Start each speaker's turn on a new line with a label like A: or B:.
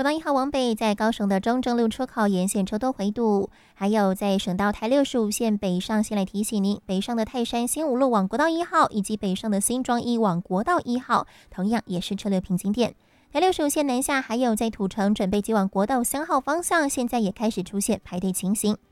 A: 国道1号往北，在高雄的中正路出口沿线车多回堵，还有在省道台65线北上，先来提醒您，北上的泰山新五路往国道1号，以及北上的新庄一往国道1号，同样也是车流瓶颈点。台65线南下，还有在土城准备接往国道3号方向，现在也开始出现排队情形。